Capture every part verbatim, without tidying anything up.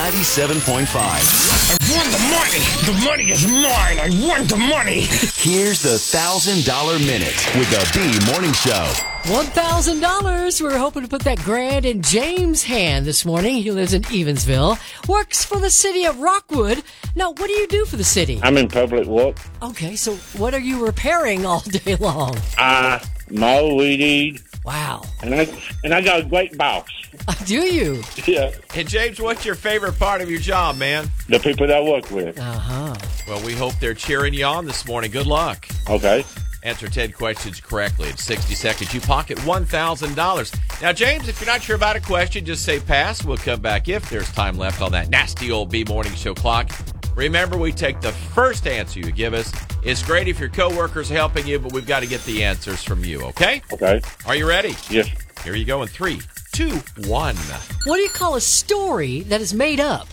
ninety-seven point five. I won the money. The money is mine. I won the money. Here's the one thousand dollar Minute with the B Morning Show. one thousand dollars. We're hoping to put that grand in James' hand this morning. He lives in Evansville, works for the city of Rockwood. Now, what do you do for the city? I'm in public work. Okay, so what are you repairing all day long? I mow, weed eat. Wow. And I, and I got a great boss. Do you? Yeah. And James, what's your favorite part of your job, man? The people that I work with. Uh-huh. Well, we hope they're cheering you on this morning. Good luck. Okay. Answer ten questions correctly in sixty seconds. You pocket one thousand dollars. Now, James, if you're not sure about a question, just say pass. We'll come back if there's time left on that nasty old B Morning Show clock. Remember, we take the first answer you give us. It's great if your coworkers are helping you, but we've got to get the answers from you, okay? Okay. Are you ready? Yes. Here you go in three, two, one. What do you call a story that is made up?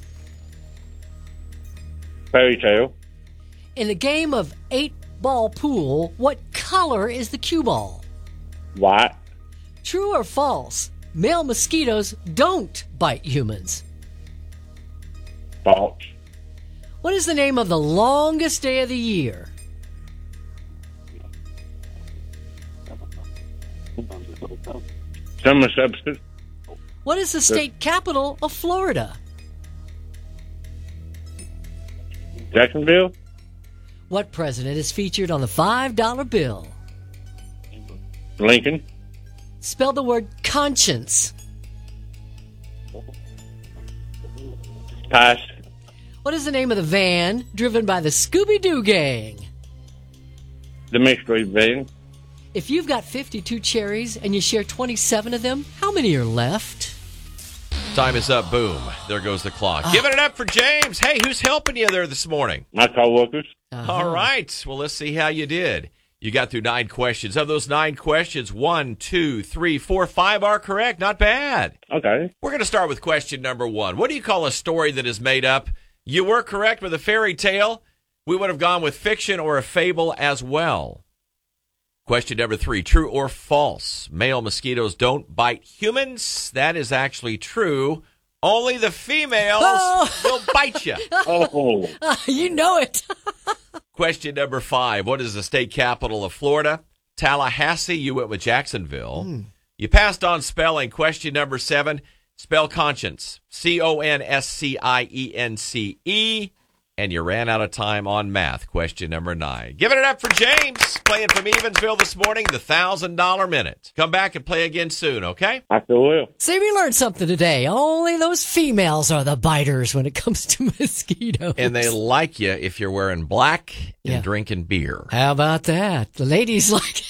Fairy tale. In a game of eight-ball pool, what color is the cue ball? White. True or false? Male mosquitoes don't bite humans. False. What is the name of the longest day of the year? Summer substance. What is the state capital of Florida? Jacksonville. What president is featured on the five dollar bill? Lincoln. Spell the word conscience. Pass. What is the name of the van driven by the Scooby-Doo gang? The mystery van. If you've got fifty-two cherries and you share twenty-seven of them, how many are left? Time is up. Boom. There goes the clock. Uh, Giving it up for James. Hey, who's helping you there this morning? My coworkers. Uh-huh. All right. Well, let's see how you did. You got through nine questions. Of those nine questions, one, two, three, four, five are correct. Not bad. Okay. We're going to start with question number one. What do you call a story that is made up? You were correct with a fairy tale. We would have gone with fiction or a fable as well. Question number three, true or false? Male mosquitoes don't bite humans. That is actually true. Only the females oh. will bite you. Oh. Uh, you know it. Question number five, what is the state capital of Florida? Tallahassee. You went with Jacksonville. Mm. You passed on spelling. Question number seven, spell conscience. C O N S C I E N C E. And you ran out of time on math. Question number nine. Giving it up for James, playing from Evansville this morning, the one thousand dollar Minute. Come back and play again soon, okay? I sure will. See, we learned something today. Only those females are the biters when it comes to mosquitoes. And they like you if you're wearing black and yeah. drinking beer. How about that? The ladies like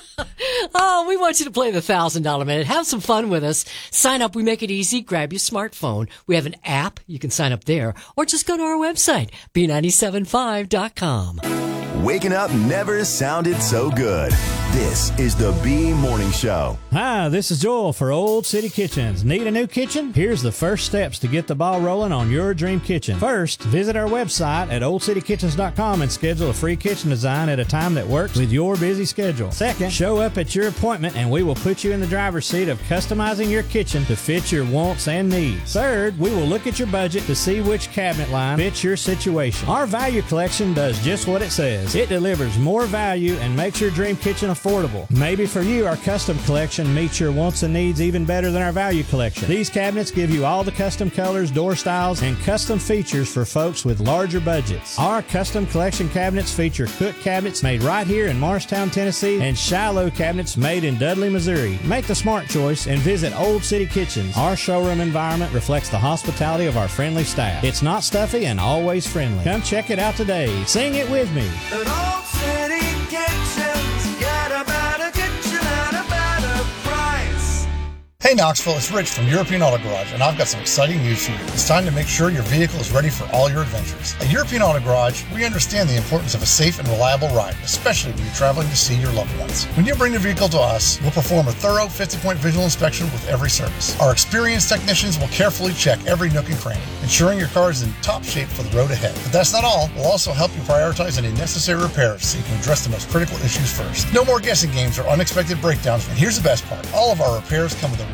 Oh, we want you to play the one thousand dollar Minute. Have some fun with us. Sign up. We make it easy. Grab your smartphone. We have an app. You can sign up there. Or just go to our website, B nine seven five dot com. Waking up never sounded so good. This is the B Morning Show. Hi, this is Joel for Old City Kitchens. Need a new kitchen? Here's the first steps to get the ball rolling on your dream kitchen. First, visit our website at old city kitchens dot com and schedule a free kitchen design at a time that works with your busy schedule. Second, show up at your appointment and we will put you in the driver's seat of customizing your kitchen to fit your wants and needs. Third, we will look at your budget to see which cabinet line fits your situation. Our value collection does just what it says. It delivers more value and makes your dream kitchen affordable. Maybe for you, our custom collection meets your wants and needs even better than our value collection. These cabinets give you all the custom colors, door styles, and custom features for folks with larger budgets. Our custom collection cabinets feature Cook cabinets made right here in Morristown, Tennessee, and Shiloh cabinets made in Dudley, Missouri. Make the smart choice and visit Old City Kitchens. Our showroom environment reflects the hospitality of our friendly staff. It's not stuffy and always friendly. Come check it out today. Sing it with me. At Old City Kitchens, get a better kitchen at a better price. Hey Knoxville, it's Rich from European Auto Garage, and I've got some exciting news for you. It's time to make sure your vehicle is ready for all your adventures. At European Auto Garage, we understand the importance of a safe and reliable ride, especially when you're traveling to see your loved ones. When you bring your vehicle to us, we'll perform a thorough fifty-point visual inspection with every service. Our experienced technicians will carefully check every nook and cranny, ensuring your car is in top shape for the road ahead. But that's not all. We'll also help you prioritize any necessary repairs so you can address the most critical issues first. No more guessing games or unexpected breakdowns. And here's the best part. All of our repairs come with a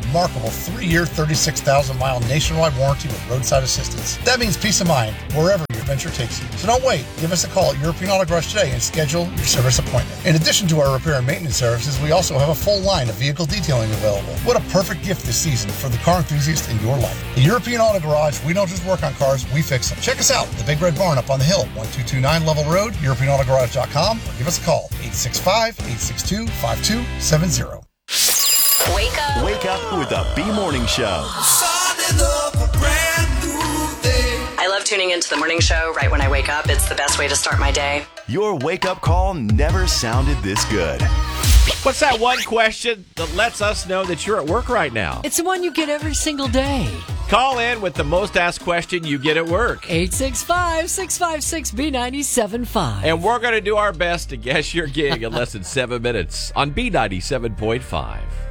remarkable three-year, thirty-six thousand mile nationwide warranty with roadside assistance. That means peace of mind wherever your adventure takes you. So don't wait. Give us a call at European Auto Garage today and schedule your service appointment. In addition to our repair and maintenance services, we also have a full line of vehicle detailing available. What a perfect gift this season for the car enthusiast in your life. At European Auto Garage, we don't just work on cars, we fix them. Check us out, the Big Red Barn up on the hill, one two two nine Level Road, European Auto Garage dot com, or give us a call, eight six five, eight six two, five two seven zero. Wake up. Wake up with the B Morning Show. I love tuning into the morning show right when I wake up. It's the best way to start my day. Your wake-up call never sounded this good. What's that one question that lets us know that you're at work right now? It's the one you get every single day. Call in with the most asked question you get at work. eight six five, six five six, B nine seven five. And we're going to do our best to guess your gig in less than seven minutes on B ninety-seven point five.